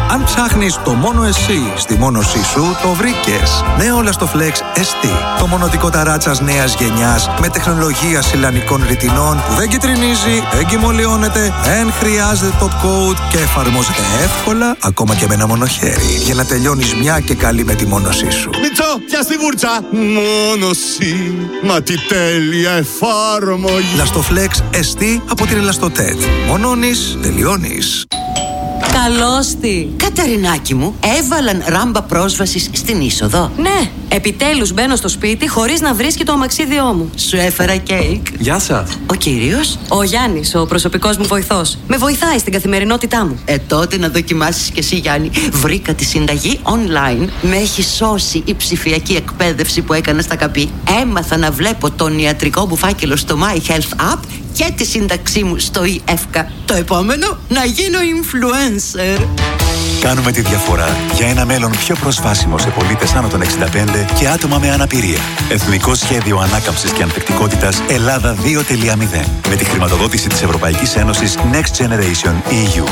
Αν ψάχνεις το μόνο εσύ στη μόνωσή σου, το βρήκες. Νέο Lastoflex ST. Το μονοδικό ταράτσας νέας γενιάς με τεχνολογία σιλανικών ρητινών που δεν κυτρινίζει, δεν κυμολιώνεται, δεν χρειάζεται top coat και εφαρμόζεται εύκολα ακόμα και με ένα μονοχέρι για να τελειώνεις μια και καλή με τη μόνωσή σου. Μιτσό, πια στη βούρτσα! Μόνωση, μα τι τέλεια εφάρμογη! Lastoflex ST από την Ελαστοτέτ. Μονώνεις, τελειώνεις. Καλώστη! Καταρινάκι μου, έβαλαν ράμπα πρόσβασης στην είσοδο. Ναι, επιτέλους μπαίνω στο σπίτι χωρίς να βρίσκει το αμαξίδιό μου. Σου έφερα κέικ. Γεια σας. Ο κύριος? Ο Γιάννης, ο προσωπικός μου βοηθός. Με βοηθάει στην καθημερινότητά μου. Τότε να δοκιμάσεις κι εσύ, Γιάννη. Βρήκα τη συνταγή online. Με έχει σώσει η ψηφιακή εκπαίδευση που έκανα στα ΚΑΠΗ. Έμαθα να βλέπω τον ιατρικό μου φάκελο στο My Health App και τη σύνταξή μου στο eEFCA. Το επόμενο, να γίνω influencer. Κάνουμε τη διαφορά για ένα μέλλον πιο προσβάσιμο σε πολίτες άνω των 65 και άτομα με αναπηρία. Εθνικό Σχέδιο Ανάκαμψης και Ανθεκτικότητας Ελλάδα 2.0 με τη χρηματοδότηση της Ευρωπαϊκής Ένωσης Next Generation EU.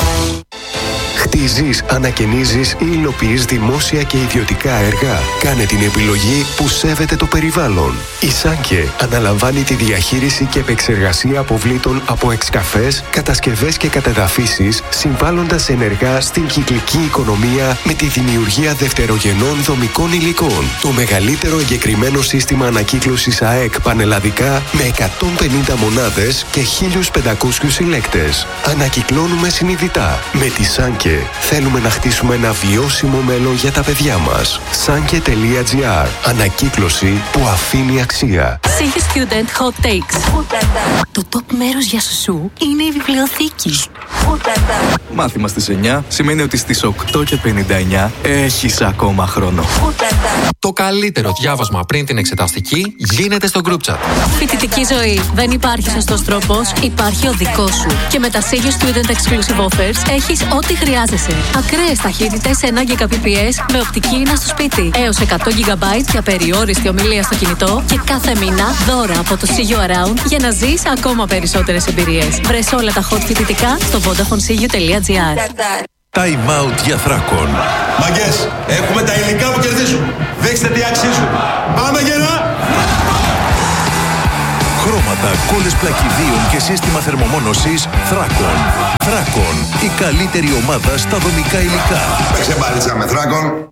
Χτίζεις, ανακαινίζεις ή υλοποιείς δημόσια και ιδιωτικά έργα. Κάνε την επιλογή που σέβεται το περιβάλλον. Η Σάνκε αναλαμβάνει τη διαχείριση και επεξεργασία αποβλήτων από εξκαφές, κατασκευές και κατεδαφίσεις, συμβάλλοντας ενεργά στην κυκλική οικονομία με τη δημιουργία δευτερογενών δομικών υλικών. Το μεγαλύτερο εγκεκριμένο σύστημα ανακύκλωσης ΑΕΚ πανελλαδικά με 150 μονάδες και 1.500 συλλέκτες. Ανακυκλώνουμε συνειδητά. Με τη Σάνκε θέλουμε να χτίσουμε ένα βιώσιμο μέλλον για τα παιδιά μας. Sanke.gr. Ανακύκλωση που αφήνει αξία. Σίγε Student Hot Takes. Το top μέρος για σουσού είναι η βιβλιοθήκη. Μάθημα στις 9 σημαίνει ότι στις 8:59 έχεις ακόμα χρόνο. Το καλύτερο διάβασμα πριν την εξεταστική γίνεται στο group chat. Φοιτητική ζωή. Δεν υπάρχει σωστός τρόπος, υπάρχει ο δικός σου. Και με τα Sage Student Exclusive Offers έχεις ό,τι χρειάζεσαι. Ακραίες ταχύτητες 1 Gbps με οπτική ίνα στο σπίτι. Έως 100 GB για περιόριστη ομιλία στο κινητό. Και κάθε μήνα δώρα από το See You Around για να ζεις ακόμα περισσότερες εμπειρίες. Βρες όλα τα hot φοιτητικά στο VodafoneSeeYou.gr. Time out για Θράκον. Μαγκές, έχουμε τα υλικά που κερδίζουν. Δείξτε τι αξίζουν. Πάμε γερά! Χρώματα, κόλλες πλακιδίων και σύστημα θερμομόνωσης Θράκον. Θράκον, η καλύτερη ομάδα στα δομικά υλικά. Παίξε μπάλιτσα με Θράκον.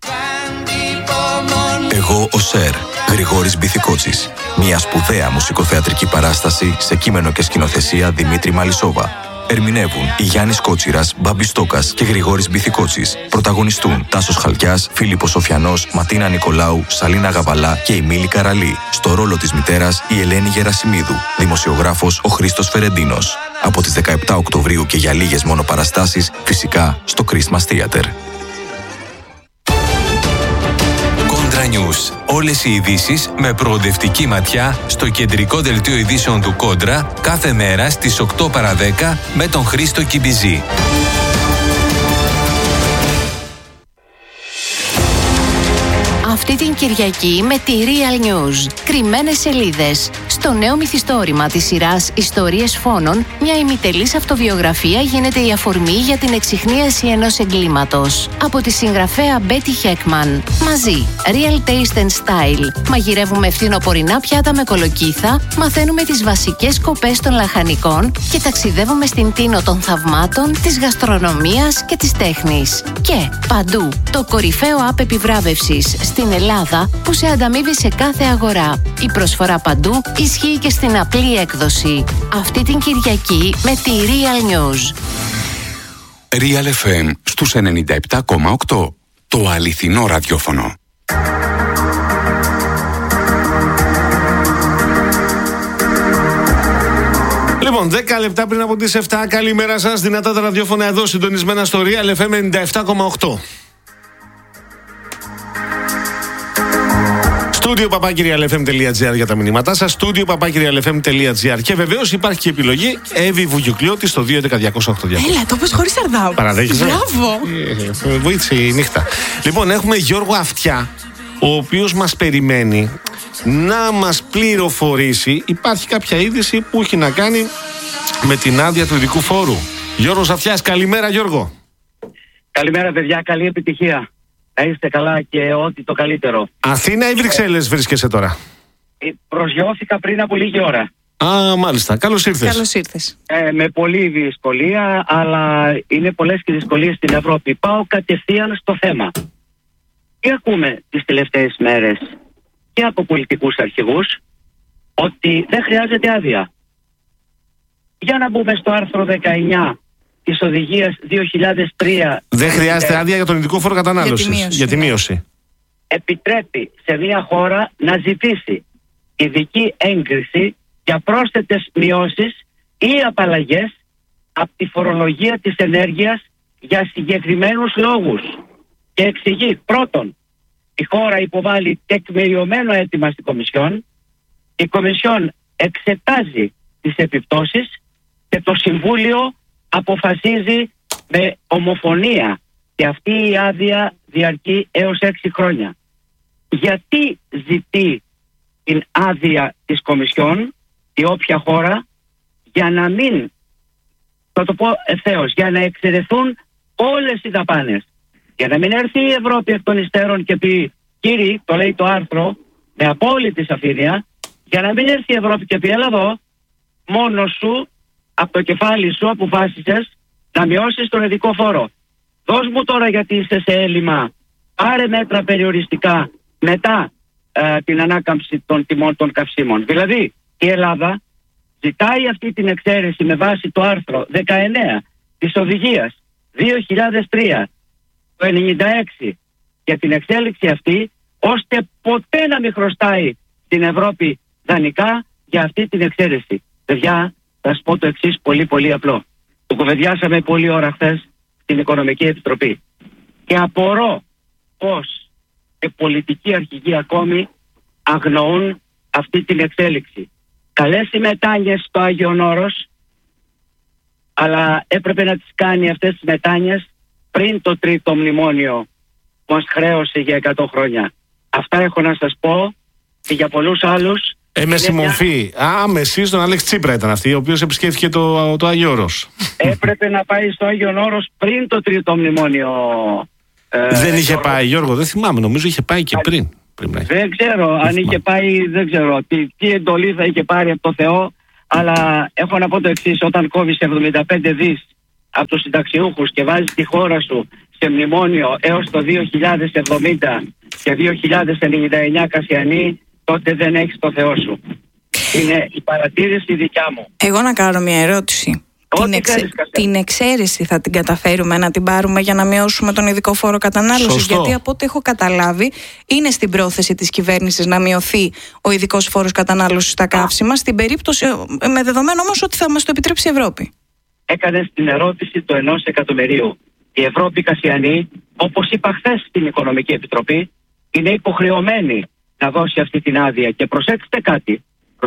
Εγώ ο Σερ, Γρηγόρης Μπιθικότσης. Μια σπουδαία μουσικοθεατρική παράσταση σε κείμενο και σκηνοθεσία Δημήτρη Μαλισσόβα. Ερμηνεύουν η Γιάννης Κότσιρας, Μπάμπης Στόκας και Γρηγόρης Μπιθικότσης. Πρωταγωνιστούν Τάσος Χαλκιάς, Φίλιππος Σοφιανός, Ματίνα Νικολάου, Σαλίνα Γαβαλά και η Μίλη Καραλή. Στο ρόλο της μητέρας η Ελένη Γερασιμίδου. Δημοσιογράφος ο Χρήστος Φερεντίνος. Από τις 17 Οκτωβρίου και για λίγες μόνο παραστάσεις, φυσικά στο Christmas Theater. News. Όλες οι ειδήσεις με προοδευτική ματιά στο κεντρικό δελτίο ειδήσεων του Κόντρα κάθε μέρα στις 8 παρά 10 με τον Χρήστο Κιμπιζή. Αυτή την Κυριακή με τη Real News. Κρυμμένες σελίδες. Στο νέο μυθιστόρημα της σειράς Ιστορίες Φόνων, μια ημιτελής αυτοβιογραφία γίνεται η αφορμή για την εξιχνίαση ενός εγκλήματος. Από τη συγγραφέα Betty Heckman. Μαζί, Real Taste and Style. Μαγειρεύουμε φθινοπορεινά πιάτα με κολοκύθα, μαθαίνουμε τις βασικές σκοπές των λαχανικών και ταξιδεύουμε στην Τίνο των θαυμάτων, της γαστρονομίας και της τέχνης. Και παντού, το κορυφαίο app επιβράβευσης στην Ελλάδα που σε ανταμείβει σε κάθε αγορά. Η προσφορά παντού ισχύει και στην απλή έκδοση. Αυτή την Κυριακή με τη Real News. Real FM στους 97,8. Το αληθινό ραδιόφωνο. Λοιπόν, 10 λεπτά πριν από τις 7, καλημέρα σας. Δυνατά τα ραδιόφωνα εδώ συντονισμένα στο Real FM 97,8. Studio papakirialfm.gr για τα μηνύματά σας. Studio papakirialfm.gr. Και βεβαίως υπάρχει και επιλογή Εύη Βουγιουκλιώτη στο 211-208-200. Έλα, το πες χωρίς αρδάω. Παραδέχεσαι. Μπράβο. Βοήθησε η νύχτα. Λοιπόν, έχουμε Γιώργο Αυτιά, ο οποίος μας περιμένει να μας πληροφορήσει. Υπάρχει κάποια είδηση που έχει να κάνει με την άδεια του ειδικού φόρου. Γιώργος Αυτιάς, καλημέρα Γιώργο. Καλημέρα, παιδιά. Καλή επιτυχία. Να είστε καλά και ό,τι το καλύτερο. Αθήνα ή Βρυξέλλες βρίσκεσαι τώρα? Προσγειώθηκα πριν από λίγη ώρα. Α, μάλιστα. Καλώς ήρθες. Καλώς ήρθες. Με πολλή δυσκολία, αλλά είναι πολλές και δυσκολίες στην Ευρώπη. Πάω κατευθείαν στο θέμα. Τι ακούμε τις τελευταίες μέρες και από πολιτικούς αρχηγούς? Ότι δεν χρειάζεται άδεια. Για να μπούμε στο άρθρο 19 της οδηγίας 2003. Δεν χρειάζεται άδεια για τον ειδικό φόρο κατανάλωσης. Για τη μείωση. Επιτρέπει σε μια χώρα να ζητήσει ειδική έγκριση για πρόσθετες μειώσεις ή απαλλαγές από τη φορολογία της ενέργειας για συγκεκριμένους λόγους. Και εξηγεί, πρώτον, η χώρα υποβάλλει τεκμηριωμένο αίτημα στην Κομισιόν, η Κομισιόν εξετάζει τις επιπτώσεις και το Συμβούλιο αποφασίζει με ομοφωνία, και αυτή η άδεια διαρκεί έως 6 χρόνια. Γιατί ζητεί την άδεια της Κομισιόν η όποια χώρα? Για να μην, θα το πω ευθέως, για να εξαιρεθούν όλες οι δαπάνες. Για να μην έρθει η Ευρώπη εκ των υστέρων και πει, κύριοι, το λέει το άρθρο με απόλυτη σαφήνεια, για να μην έρθει η Ευρώπη και πει, έλα εδώ, μόνος σου, από το κεφάλι σου αποφάσισες να μειώσεις τον ειδικό φόρο. Δώσ' μου τώρα, γιατί είσαι σε έλλειμμα, πάρε μέτρα περιοριστικά μετά την ανάκαμψη των τιμών των καυσίμων. Δηλαδή η Ελλάδα ζητάει αυτή την εξαίρεση με βάση το άρθρο 19 της οδηγίας 2003 το 96 για την εξέλιξη αυτή, ώστε ποτέ να μην χρωστάει στην Ευρώπη δανεικά για αυτή την εξαίρεση. Παιδιά, θα σας πω το εξής πολύ πολύ απλό. Το κουβεντιάσαμε πολλή ώρα χθες στην Οικονομική Επιτροπή και απορώ πως και πολιτικοί αρχηγοί ακόμη αγνοούν αυτή την εξέλιξη. Καλές οι μετάνοιες στο Άγιον Όρος, αλλά έπρεπε να τις κάνει αυτές τις μετάνοιες πριν το τρίτο μνημόνιο που μας χρέωσε για 100 χρόνια. Αυτά έχω να σας πω και για πολλούς άλλους. Με συμμορφή. Άμεση στον Αλέξη Τσίπρα ήταν αυτή, ο οποίος επισκέφθηκε το Άγιο Όρος. Έπρεπε να πάει στο Άγιον Όρος πριν το τρίτο μνημόνιο. Δεν είχε πάει, Γιώργο, δεν θυμάμαι, νομίζω είχε πάει και πριν. Δεν ξέρω αν είχε πάει, δεν ξέρω τι εντολή θα είχε πάρει από το Θεό, αλλά έχω να πω το εξής: όταν κόβεις 75 δις από τους συνταξιούχους και βάζεις τη χώρα σου σε μνημόνιο έως το 2070 και 2099 Κασιανή, τότε δεν έχεις το Θεό σου. Είναι η παρατήρηση δικιά μου. Εγώ να κάνω μια ερώτηση. Την εξαίρεση θα την καταφέρουμε να την πάρουμε για να μειώσουμε τον ειδικό φόρο κατανάλωσης? Γιατί από ό,τι έχω καταλάβει είναι στην πρόθεση της κυβέρνησης να μειωθεί ο ειδικός φόρος κατανάλωσης στα καύσιμα, στην περίπτωση, με δεδομένο όμως ότι θα μας το επιτρέψει η Ευρώπη. Έκανες την ερώτηση του 1 εκατομμυρίου. Η Ευρώπη, Κασιανή, όπως είπα χθες στην Οικονομική Επιτροπή, είναι υποχρεωμένη να δώσει αυτή την άδεια. Και προσέξτε κάτι,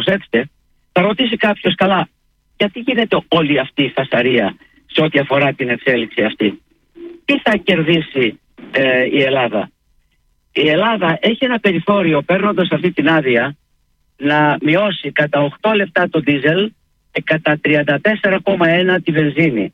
θα ρωτήσει κάποιος, καλά, γιατί γίνεται όλη αυτή η φασαρία σε ό,τι αφορά την εξέλιξη αυτή? Τι θα κερδίσει η Ελλάδα? Η Ελλάδα έχει ένα περιθώριο, παίρνοντας αυτή την άδεια, να μειώσει κατά 8 λεπτά το ντίζελ και κατά 34,1 τη βενζίνη.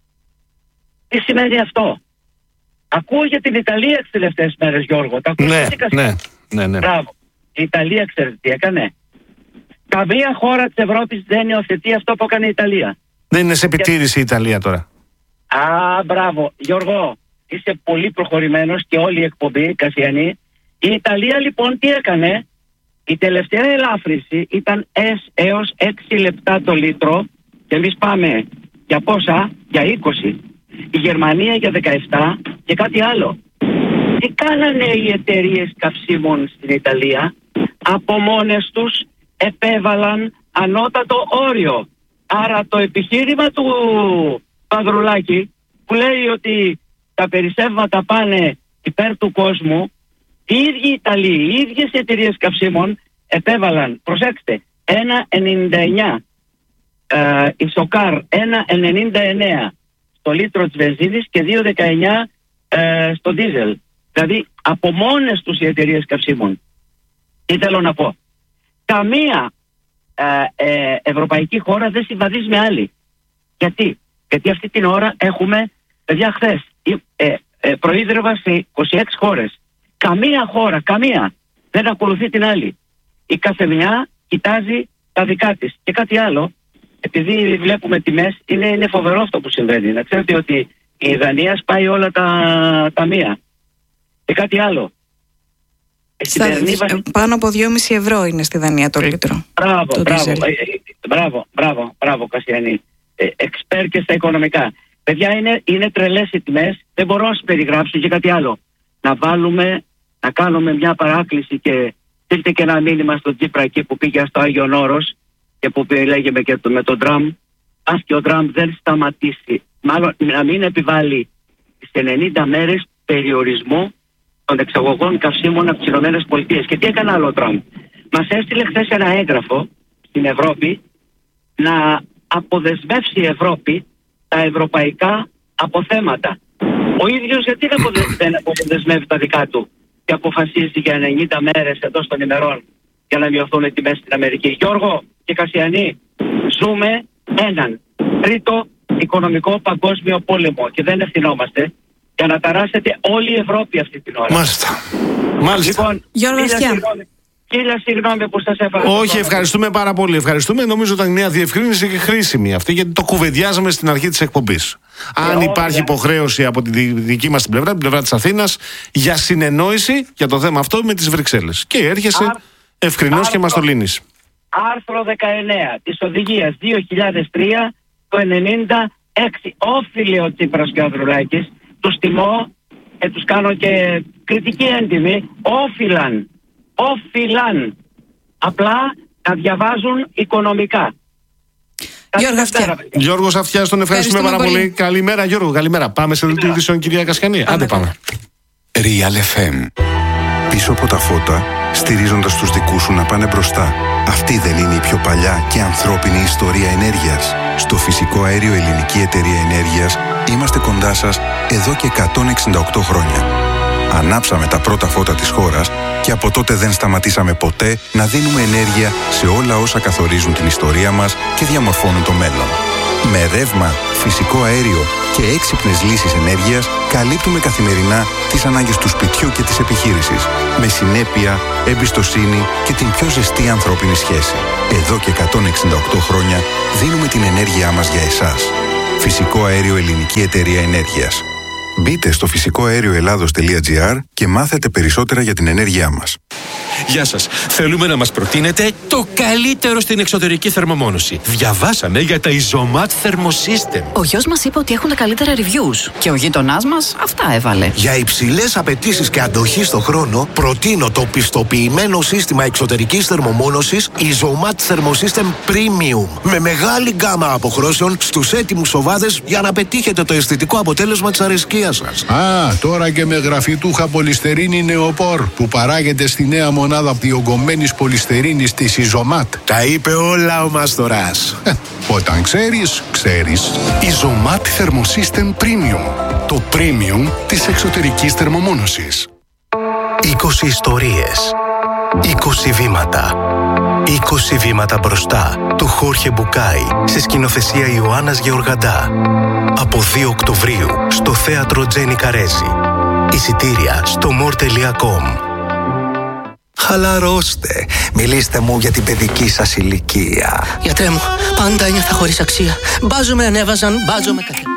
Τι σημαίνει αυτό? Ακούω για την Ιταλία τις τελευταίες μέρες, Γιώργο. Ναι. Μπράβο. Η Ιταλία, ξέρετε τι έκανε? Καμία χώρα της Ευρώπης δεν υιοθετεί αυτό που έκανε η Ιταλία. Δεν είναι σε επιτήρηση η Ιταλία τώρα? Μπράβο. Γιώργο, είσαι πολύ προχωρημένος και όλη η εκπομπή, Κασιανή. Η Ιταλία λοιπόν τι έκανε? Η τελευταία ελάφρυνση ήταν έως 6 λεπτά το λίτρο και εμείς πάμε για πόσα? Για 20. Η Γερμανία για 17 και κάτι άλλο. Τι κάνανε οι εταιρείες καυσίμων στην Ιταλία? Από μόνες τους επέβαλαν ανώτατο όριο. Άρα το επιχείρημα του Παδρουλάκη που λέει ότι τα περισσεύματα πάνε υπέρ του κόσμου, οι ίδιοι Ιταλοί, οι ίδιες εταιρείες καυσίμων επέβαλαν, προσέξτε, 1,99 η Σοκάρ, 1,99 στο λίτρο της βενζίνης και 2,19 στο ντίζελ. Δηλαδή από μόνες τους οι εταιρείες καυσίμων. Τι θέλω να πω? Καμία ευρωπαϊκή χώρα δεν συμβαδίζει με άλλη. Γιατί αυτή την ώρα έχουμε, παιδιά, χθες προείδρευα σε 26 χώρες. Καμία χώρα, δεν ακολουθεί την άλλη. Η καθεμιά κοιτάζει τα δικά της. Και κάτι άλλο, επειδή βλέπουμε τιμές, είναι φοβερό αυτό που συμβαίνει. Να ξέρετε ότι η Δανία σπάει όλα τα ταμεία. Και κάτι άλλο. Πάνω από 2,5 ευρώ είναι στη Δανία το λίτρο. Μπράβο Κασιανή. Εξπέρ και στα οικονομικά. Παιδιά, είναι τρελές οι τιμές. Δεν μπορώ να σας περιγράψω και κάτι άλλο. Να κάνουμε μια παράκληση και στείλτε και ένα μήνυμα στον Τσίπρα εκεί που πήγε στο Άγιον Όρος και που λέγαμε και με τον Τραμπ. Αν και ο Τραμπ δεν σταματήσει, μάλλον να μην επιβάλλει στις 90 μέρες περιορισμού των εξαγωγών καυσίμων από τις ΗΠΑ. Και τι έκανε άλλο ο Τραμπ? Μας έστειλε χθες ένα έγγραφο στην Ευρώπη να αποδεσμεύσει η Ευρώπη τα ευρωπαϊκά αποθέματα. Ο ίδιος γιατί δεν αποδεσμεύει τα δικά του και αποφασίζει για 90 μέρες εντός των ημερών για να μειωθούν οι τιμές στην Αμερική? Γιώργο και Κασιανή, ζούμε έναν τρίτο οικονομικό παγκόσμιο πόλεμο και δεν ευθυνόμαστε για να ταράσετε όλη η Ευρώπη αυτή την ώρα. Μάλιστα. Λοιπόν, Κύριε, συγγνώμη που σας έφερα. Όχι, ευχαριστούμε πάρα πολύ. Ευχαριστούμε. Νομίζω ήταν μια διευκρίνηση και χρήσιμη αυτή, γιατί το κουβεντιάζαμε στην αρχή της εκπομπής. Αν υπάρχει υποχρέωση από τη δική μας την πλευρά, την πλευρά της Αθήνας, για συνεννόηση για το θέμα αυτό με τις Βρυξέλλες. Και έρχεσαι ευκρινώς και μας το λύνεις. Άρθρο 19 της Οδηγίας 2003 το 96. Όφιλε ο Τσίπρας και ο Ανδρουλάκης. Τους τιμώ και τους κάνω και κριτική έντιμη. Όφιλαν απλά να διαβάζουν οικονομικά. Γιώργος Αυτιάς, τον ευχαριστούμε πάρα πολύ. Καλημέρα Γιώργο, καλημέρα. Πάμε σε δελτίο ειδήσεων, κυρία Κασιανή. Άντε πάμε. Real FM. Πίσω από τα φώτα, στηρίζοντας τους δικούς σου να πάνε μπροστά. Αυτή δεν είναι η πιο παλιά και ανθρώπινη ιστορία ενέργειας? Στο Φυσικό Αέριο Ελληνική Εταιρεία Ενέργειας είμαστε κοντά σας εδώ και 168 χρόνια. Ανάψαμε τα πρώτα φώτα της χώρας και από τότε δεν σταματήσαμε ποτέ να δίνουμε ενέργεια σε όλα όσα καθορίζουν την ιστορία μας και διαμορφώνουν το μέλλον. Με ρεύμα, φυσικό αέριο και έξυπνες λύσεις ενέργειας καλύπτουμε καθημερινά τις ανάγκες του σπιτιού και της επιχείρησης. Με συνέπεια, εμπιστοσύνη και την πιο ζεστή ανθρώπινη σχέση. Εδώ και 168 χρόνια δίνουμε την ενέργειά μας για εσάς. Φυσικό Αέριο Ελληνική Εταιρεία Ενέργειας. Μπείτε στο φυσικοαέρioελλάδος.gr και μάθετε περισσότερα για την ενέργειά μας. Γεια σας. Θέλουμε να μας προτείνετε το καλύτερο στην εξωτερική θερμομόνωση. Διαβάσαμε για τα Isomat Thermosystem. Ο γιος μας είπε ότι έχουν τα καλύτερα reviews και ο γείτονάς μας αυτά έβαλε. Για υψηλές απαιτήσεις και αντοχή στο χρόνο, προτείνω το πιστοποιημένο σύστημα εξωτερικής θερμομόνωσης Isomat Thermosystem Premium. Με μεγάλη γκάμα αποχρώσεων στους έτοιμους οβάδες για να πετύχετε το αισθητικό αποτέλεσμα της αρεσκίας σας. Τώρα και με γραφιτούχα πολυστερίνη νεοπόρ που παράγεται στη νέα μονάδα διογκωμένης πολυστερίνης της Isomat. Τα είπε όλα ο Μάστορας. Όταν ξέρεις. Isomat Thermosystem Premium. Το premium της εξωτερικής θερμομόνωσης. 20 ιστορίες. 20 βήματα. 20 βήματα μπροστά του Χόρχε Μπουκάι σε σκηνοθεσία Ιωάννας Γεωργαντά. Από 2 Οκτωβρίου στο θέατρο Τζένι Καρέζη. Εισιτήρια στο more.com. Χαλαρώστε. Μιλήστε μου για την παιδική σας ηλικία. Γιατρέ μου, πάντα ένιωθα χωρίς αξία. Μπάζω με ανέβαζαν, μπάζω με κατέβαζαν.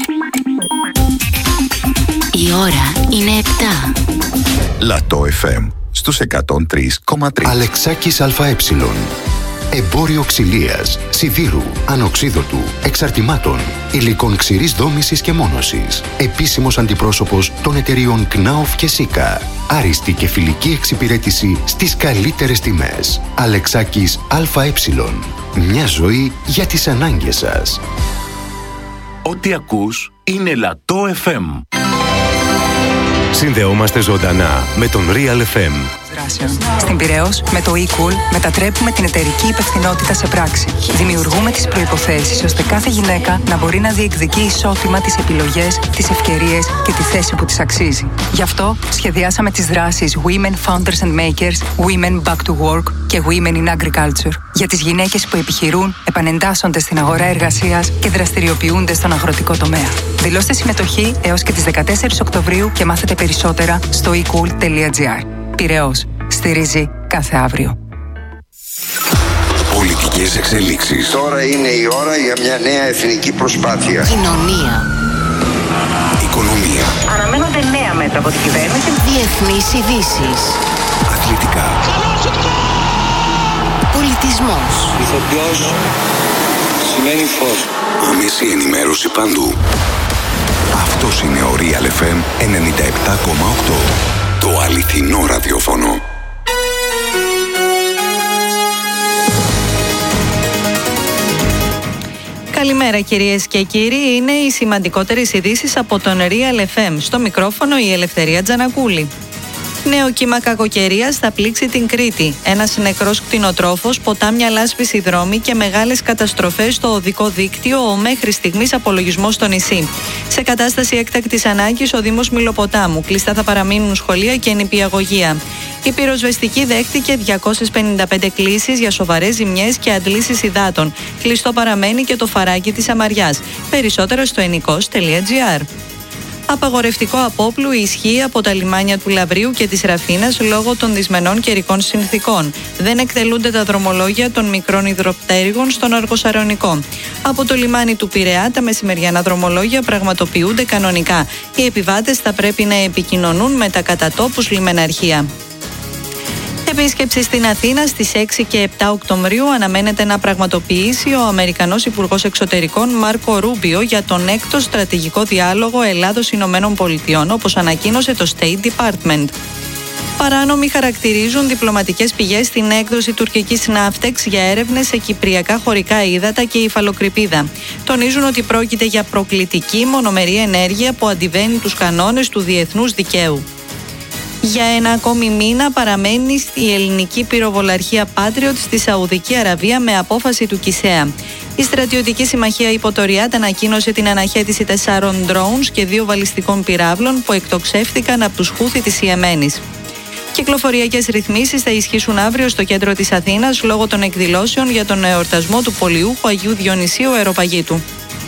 Η ώρα είναι 7. Λατό FM στους 103,3. Αλεξάκης ΑΕ. Εμπόριο ξυλίας, σιδήρου, ανοξίδωτου, εξαρτημάτων, υλικών ξηρής δόμησης και μόνωσης. Επίσημος αντιπρόσωπος των εταιριών Knauf και Sika. Άριστη και φιλική εξυπηρέτηση στις καλύτερες τιμές. Αλεξάκης ΑΕ. Μια ζωή για τις ανάγκες σας. Ό,τι ακούς είναι Λατό FM. Συνδεόμαστε ζωντανά με τον Real FM. δράσεων. Στην Πειραιώς, με το eCool, μετατρέπουμε την εταιρική υπευθυνότητα σε πράξη. Δημιουργούμε τις προϋποθέσεις ώστε κάθε γυναίκα να μπορεί να διεκδικεί ισότιμα τις επιλογές, τις ευκαιρίες και τη θέση που της αξίζει. Γι' αυτό σχεδιάσαμε τις δράσεις Women Founders and Makers, Women Back to Work και Women in Agriculture για τις γυναίκες που επιχειρούν, επανεντάσσονται στην αγορά εργασίας και δραστηριοποιούνται στον αγροτικό τομέα. Δηλώστε συμμετοχή έως και τις 14 Οκτωβρίου και μάθετε περισσότερα στο ecool.gr. Πειραιώς. Στηρίζει κάθε αύριο. Πολιτικές εξελίξεις. Τώρα είναι η ώρα για μια νέα εθνική προσπάθεια. Κοινωνία. Οικονομία. Αναμένονται νέα μέτρα από την κυβέρνηση. Διεθνείς ειδήσεις. Αθλητικά. Πολιτισμός. Ηθοποιός σημαίνει φως. Άμεση ενημέρωση παντού. Αυτός είναι ο Real FM 97,8. Το αληθινό ραδιόφωνο. Καλημέρα κυρίες και κύριοι, είναι οι σημαντικότερες ειδήσεις από τον Real FM. Στο μικρόφωνο η Ελευθερία Τζανακούλη. Νέο κύμα κακοκαιρίας θα πλήξει την Κρήτη. Ένας νεκρός κτηνοτρόφος, ποτάμια λάσπης δρόμοι και μεγάλες καταστροφές στο οδικό δίκτυο, ο μέχρι στιγμής απολογισμός στο νησί. Σε κατάσταση έκτακτης ανάγκης ο Δήμος Μηλοποτάμου. Κλειστά θα παραμείνουν σχολεία και νηπιαγωγεία. Η πυροσβεστική δέχτηκε 255 κλήσεις για σοβαρές ζημιές και αντλήσεις υδάτων. Κλειστό παραμένει και το φαράκι της Αμαριάς. Περισσότερα στο ενικός.gr. Απαγορευτικό απόπλου ισχύει από τα λιμάνια του Λαβρίου και της Ραφίνας λόγω των δυσμενών καιρικών συνθηκών. Δεν εκτελούνται τα δρομολόγια των μικρών υδροπτέρυγων στον Αργοσαρονικό. Από το λιμάνι του Πειραιά τα μεσημεριανά δρομολόγια πραγματοποιούνται κανονικά. Οι επιβάτες θα πρέπει να επικοινωνούν με τα κατατόπους λιμεναρχεία. Επίσκεψη στην Αθήνα στις 6 και 7 Οκτωβρίου αναμένεται να πραγματοποιήσει ο Αμερικανός Υπουργός Εξωτερικών Μάρκο Ρούμπιο για τον έκτο στρατηγικό διάλογο Ελλάδος-Ηνωμένων Πολιτειών, όπως ανακοίνωσε το State Department. Παράνομοι χαρακτηρίζουν διπλωματικές πηγές στην έκδοση τουρκικής ναύτεξ για έρευνες σε κυπριακά χωρικά ύδατα και υφαλοκρηπίδα. Τονίζουν ότι πρόκειται για προκλητική μονομερή ενέργεια που αντιβαίνει τους κανόνες του διεθνούς δικαίου. Για ένα ακόμη μήνα παραμένει η ελληνική πυροβολαρχία Patriot στη Σαουδική Αραβία με απόφαση του ΚΙΣΕΑ. Η στρατιωτική συμμαχία υπό το Ριάντ ανακοίνωσε την αναχέτηση 4 drones και 2 βαλιστικών πυράβλων που εκτοξεύτηκαν από τους Χούθι της Ιεμένης. Κυκλοφοριακές ρυθμίσεις θα ισχύσουν αύριο στο κέντρο της Αθήνας λόγω των εκδηλώσεων για τον εορτασμό του πολιούχου Αγίου Διονυσίου Αεροπαγήτου.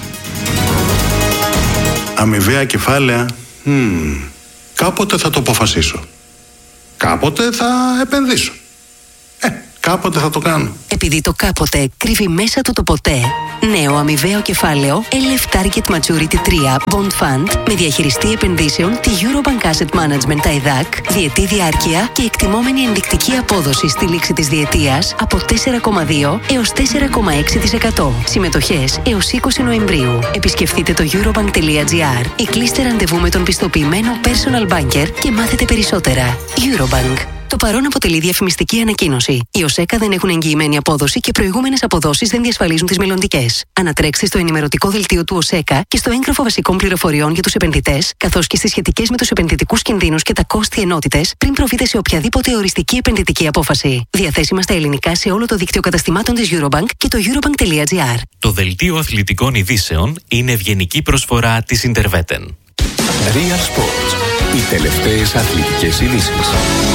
Αμοιβαία κεφάλαια. Κάποτε θα το αποφασίσω. Κάποτε θα επενδύσω. Κάποτε θα το κάνω. Επειδή το κάποτε κρύβει μέσα του το ποτέ. Νέο αμοιβαίο κεφάλαιο LF Target Maturity 3 Bond Fund με διαχειριστή επενδύσεων τη Eurobank Asset Management ΤΑΙΔΑΚ, διετή διάρκεια και εκτιμόμενη ενδεικτική απόδοση στη λήξη της διετίας από 4,2 έως 4,6%. Συμμετοχές έως 20 Νοεμβρίου. Επισκεφτείτε το eurobank.gr ή κλείστε ραντεβού με τον πιστοποιημένο personal banker και μάθετε περισσότερα. Eurobank. Το παρόν αποτελεί διαφημιστική ανακοίνωση. Οι ΟΣΕΚΑ δεν έχουν εγγυημένη απόδοση και προηγούμενες αποδόσεις δεν διασφαλίζουν τις μελλοντικές. Ανατρέξτε στο ενημερωτικό δελτίο του ΟΣΕΚΑ και στο έγγραφο βασικών πληροφοριών για τους επενδυτές, καθώς και στις σχετικές με τους επενδυτικούς κινδύνους και τα κόστη ενότητες, πριν προβείτε σε οποιαδήποτε οριστική επενδυτική απόφαση. Διαθέσιμα στα ελληνικά σε όλο το δίκτυο καταστημάτων της Eurobank και το eurobank.gr. Το δελτίο αθλητικών ειδήσεων είναι ευγενική προσφορά της Interveten. Real Sports. Οι τελευταίες αθλητικές ειδήσεις.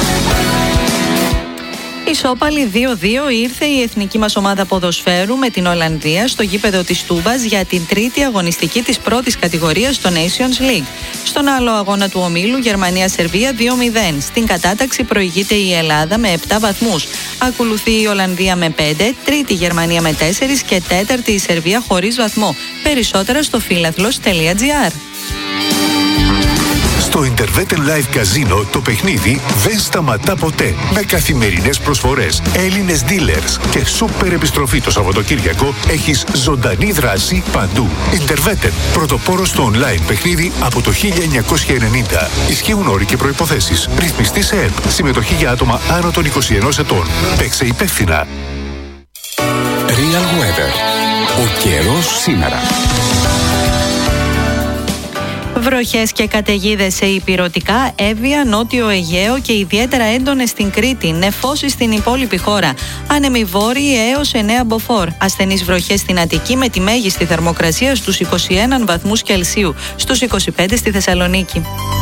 Ισόπαλη 2-2 ήρθε η εθνική μας ομάδα ποδοσφαίρου με την Ολλανδία στο γήπεδο της Τούμπας για την τρίτη αγωνιστική της πρώτης κατηγορίας στο Nations League. Στον άλλο αγώνα του ομίλου Γερμανία-Σερβία 2-0. Στην κατάταξη προηγείται η Ελλάδα με 7 βαθμούς. Ακολουθεί η Ολλανδία με 5, τρίτη η Γερμανία με 4 και τέταρτη η Σερβία χωρίς βαθμό. Περισσότερα στο philathlos.gr. Στο Interveten Live Casino το παιχνίδι δεν σταματά ποτέ. Με καθημερινές προσφορές, Έλληνες dealers και σούπερ επιστροφή το Σαββατοκύριακο έχεις ζωντανή δράση παντού. Interveten, πρωτοπόρος στο online παιχνίδι από το 1990. Ισχύουν όροι και προϋποθέσεις. Ρυθμιστή σε ΕΠ. Συμμετοχή για άτομα άνω των 21 ετών. Παίξε υπεύθυνα. Real Weather. Ο καιρός σήμερα. Βροχές και καταιγίδες σε ηπειρωτικά, Εύβοια, Νότιο Αιγαίο και ιδιαίτερα έντονες στην Κρήτη. Νεφώσεις στην υπόλοιπη χώρα. Άνεμοι βόρειοι έως 9 μποφόρ. Ασθενείς βροχές στην Αττική με τη μέγιστη θερμοκρασία στους 21 βαθμούς Κελσίου. Στους 25 στη Θεσσαλονίκη.